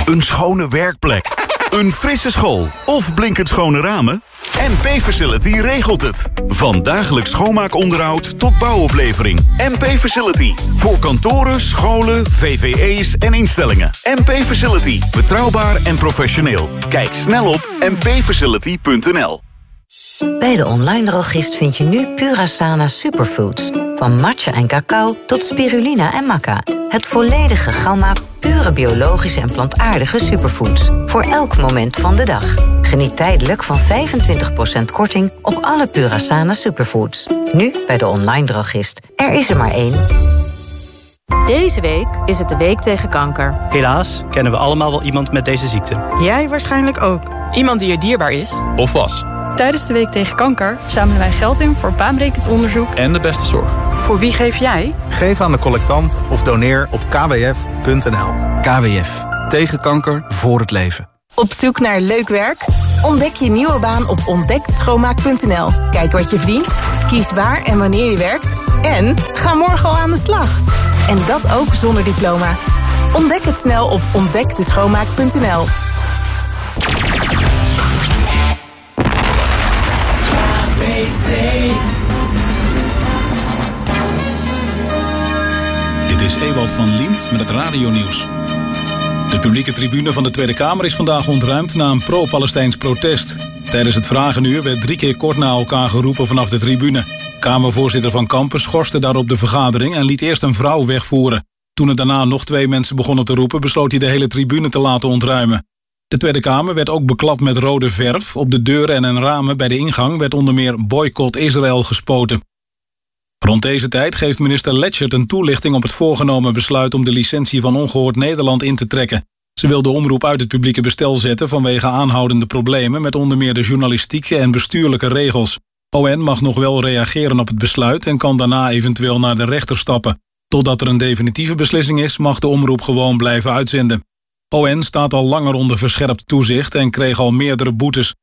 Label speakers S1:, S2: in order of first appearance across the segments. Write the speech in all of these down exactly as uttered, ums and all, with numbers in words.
S1: Een schone werkplek? Een frisse school? Of blinkend schone ramen? M P Facility regelt het. Van dagelijks schoonmaakonderhoud tot bouwoplevering. M P Facility. Voor kantoren, scholen, V V E's en instellingen. M P Facility. Betrouwbaar en professioneel. Kijk snel op m p facility punt n l.
S2: Bij de online drogist vind je nu Purasana Superfoods. Van matcha en cacao tot spirulina en maca. Het volledige gamma pure biologische en plantaardige superfoods. Voor elk moment van de dag. Geniet tijdelijk van vijfentwintig procent korting op alle Purasana Superfoods. Nu bij de online drogist. Er is er maar één.
S3: Deze week is het de week tegen kanker.
S4: Helaas kennen we allemaal wel iemand met deze ziekte.
S5: Jij waarschijnlijk ook.
S6: Iemand die je dierbaar is.
S7: Of was.
S6: Tijdens de Week tegen Kanker zamelen wij geld in voor baanbrekend onderzoek
S7: en de beste zorg.
S6: Voor wie geef jij?
S8: Geef aan de collectant of doneer op k w f punt n l.
S9: K W F. Tegen kanker, voor het leven.
S10: Op zoek naar leuk werk? Ontdek je nieuwe baan op ontdekt schoonmaak punt n l. Kijk wat je verdient, kies waar en wanneer je werkt... en ga morgen al aan de slag. En dat ook zonder diploma. Ontdek het snel op ontdek de schoonmaak punt n l.
S11: Dit is Ewald van Liemt met het radionieuws. De publieke tribune van de Tweede Kamer is vandaag ontruimd na een pro-Palestijns protest. Tijdens het vragenuur werd drie keer kort na elkaar geroepen vanaf de tribune. Kamervoorzitter Van Kampen schorste daarop de vergadering en liet eerst een vrouw wegvoeren. Toen er daarna nog twee mensen begonnen te roepen, besloot hij de hele tribune te laten ontruimen. De Tweede Kamer werd ook beklad met rode verf. Op de deuren en ramen bij de ingang werd onder meer boycott Israël gespoten. Rond deze tijd geeft minister Letchert een toelichting op het voorgenomen besluit om de licentie van Ongehoord Nederland in te trekken. Ze wil de omroep uit het publieke bestel zetten vanwege aanhoudende problemen met onder meer de journalistieke en bestuurlijke regels. O N mag nog wel reageren op het besluit en kan daarna eventueel naar de rechter stappen. Totdat er een definitieve beslissing is, mag de omroep gewoon blijven uitzenden. O N staat al langer onder verscherpt toezicht en kreeg al meerdere boetes.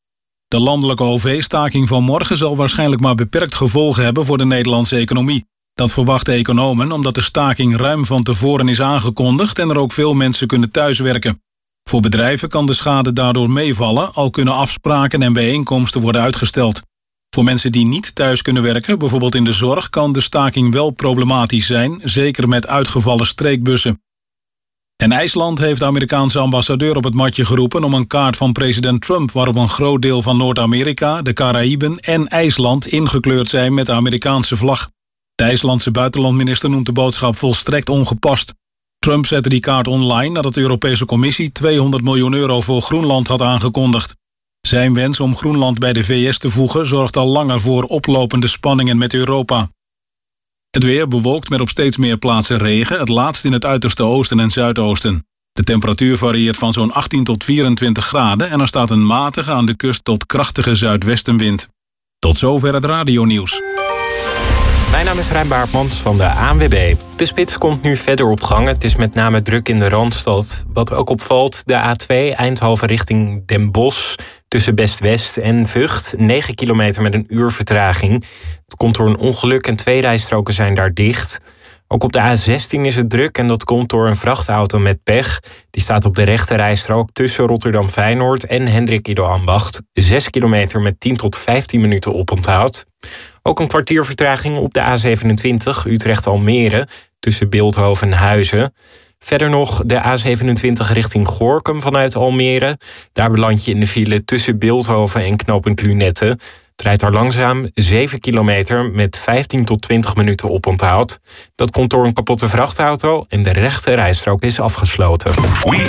S11: De landelijke O V-staking van morgen zal waarschijnlijk maar beperkt gevolgen hebben voor de Nederlandse economie. Dat verwachten economen omdat de staking ruim van tevoren is aangekondigd en er ook veel mensen kunnen thuiswerken. Voor bedrijven kan de schade daardoor meevallen, al kunnen afspraken en bijeenkomsten worden uitgesteld. Voor mensen die niet thuis kunnen werken, bijvoorbeeld in de zorg, kan de staking wel problematisch zijn, zeker met uitgevallen streekbussen. En IJsland heeft de Amerikaanse ambassadeur op het matje geroepen om een kaart van president Trump waarop een groot deel van Noord-Amerika, de Caraïben en IJsland ingekleurd zijn met de Amerikaanse vlag. De IJslandse buitenlandminister noemt de boodschap volstrekt ongepast. Trump zette die kaart online nadat de Europese Commissie tweehonderd miljoen euro voor Groenland had aangekondigd. Zijn wens om Groenland bij de V S te voegen zorgt al langer voor oplopende spanningen met Europa. Het weer bewolkt met op steeds meer plaatsen regen, het laatst in het uiterste oosten en zuidoosten. De temperatuur varieert van zo'n achttien tot vierentwintig graden en er staat een matige aan de kust tot krachtige zuidwestenwind. Tot zover het radionieuws.
S12: Mijn naam is Rijn Baartmans van de A N W B. De spits komt nu verder op gang. Het is met name druk in de Randstad. Wat ook opvalt, de A twee Eindhoven richting Den Bosch tussen Best-West en Vught. negen kilometer met een uur vertraging. Het komt door een ongeluk en twee rijstroken zijn daar dicht. Ook op de A zestien is het druk en dat komt door een vrachtauto met pech. Die staat op de rechte rijstrook tussen Rotterdam-Feyenoord en Hendrik Ido Ambacht. zes kilometer met tien tot vijftien minuten oponthoud. Ook een kwartier vertraging op de A zevenentwintig Utrecht-Almere tussen Bilthoven en Huizen. Verder nog de A zevenentwintig richting Gorinchem vanuit Almere. Daar beland je in de file tussen Bilthoven en knooppunt Lunette. Het rijdt daar langzaam zeven kilometer met vijftien tot twintig minuten oponthoud. Dat komt door een kapotte vrachtauto en de rechte rijstrook is afgesloten.
S1: We